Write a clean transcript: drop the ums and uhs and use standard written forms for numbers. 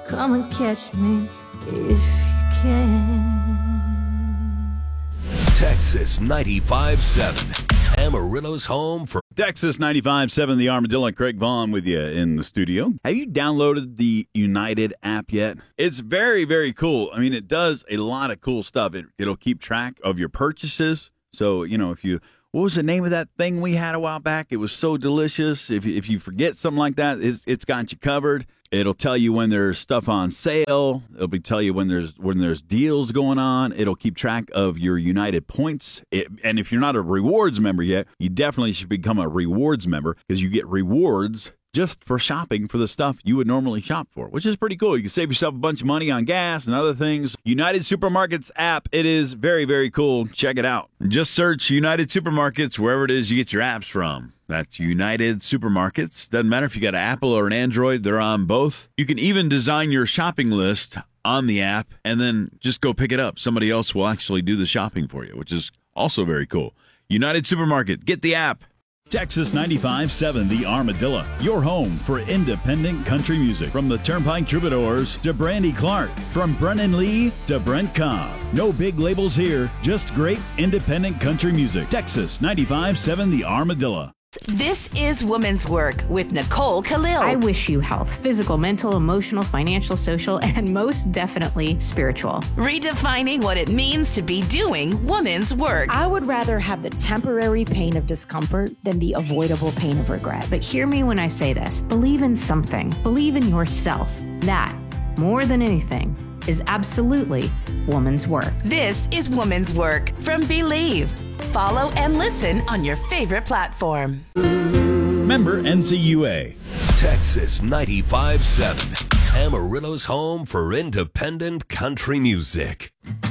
Come and catch me if you can. Texas 95.7. Amarillo's home for Texas 95.7, the Armadillo. Craig Vaughn with you in the studio. Have you downloaded the United app yet? It's very, very cool. I mean, it does a lot of cool stuff. It'll keep track of your purchases. So, if you, what was the name of that thing we had a while back? It was so delicious. If you forget something like that, it's got you covered. It'll tell you when there's stuff on sale. It'll tell you when there's deals going on. It'll keep track of your United points. And if you're not a rewards member yet, you definitely should become a rewards member because you get rewards just for shopping for the stuff you would normally shop for, which is pretty cool. You can save yourself a bunch of money on gas and other things. United Supermarkets app, it is very, very cool. Check it out. Just search United Supermarkets wherever it is you get your apps from. That's United Supermarkets. Doesn't matter if you got an Apple or an Android, they're on both. You can even design your shopping list on the app and then just go pick it up. Somebody else will actually do the shopping for you, which is also very cool. United Supermarket, get the app. Texas 95.7, the Armadillo, your home for independent country music. From the Turnpike Troubadours to Brandy Clark, from Brennan Lee to Brent Cobb. No big labels here, just great independent country music. Texas 95.7, the Armadillo. This is Woman's Work with Nicole Khalil. I wish you health, physical, mental, emotional, financial, social, and most definitely spiritual. Redefining what it means to be doing woman's work. I would rather have the temporary pain of discomfort than the avoidable pain of regret. But hear me when I say this. Believe in something. Believe in yourself. That, more than anything, is absolutely woman's work. This is Woman's Work from Believe. Follow and listen on your favorite platform. Member NCUA. Texas 95.7. Amarillo's home for independent country music.